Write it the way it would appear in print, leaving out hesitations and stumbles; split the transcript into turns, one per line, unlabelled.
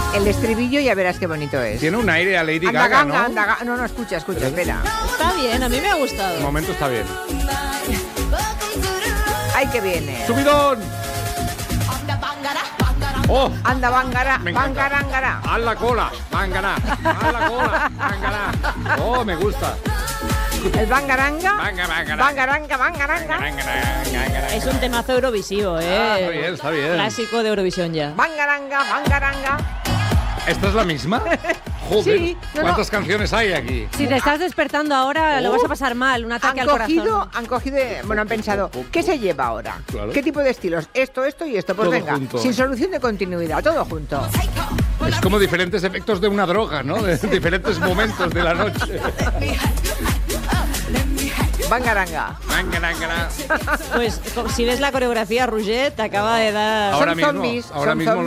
El estribillo ya verás qué bonito es.
Tiene un aire a Lady Gaga, ¿no?
No, escucha, espera.
Está bien, a mí me ha gustado.
De momento está bien.
¡Ay, que viene!
¡Subidón! ¡Oh!
Anda, bangara,
Me encanta.
bangarangara.
¡Haz la cola! ¡Bangana! ¡Haz la cola! ¡Bangana! ¡Oh, me gusta!
El bangaranga.
Bangaranga.
Bangaranga.
Es un temazo eurovisivo,
Está bien.
Clásico de Eurovisión ya.
Bangaranga.
¿Esta es la misma? Joder,
Sí, no,
¿cuántas canciones hay aquí?
Si te estás despertando ahora, lo vas a pasar mal, un ataque al corazón.
Han pensado, ¿qué se lleva ahora?
Claro.
¿Qué tipo de estilos? Esto y esto. Pues
Todo
venga,
junto.
sin solución de continuidad, todo junto.
Es como diferentes efectos de una droga, ¿no? De diferentes momentos de la noche.
Bangaranga.
Bangaranga.
Pues si ves la coreografía, Roger te acaba de dar...
Ahora
Son
mismo,
zombies,
ahora
son
mismo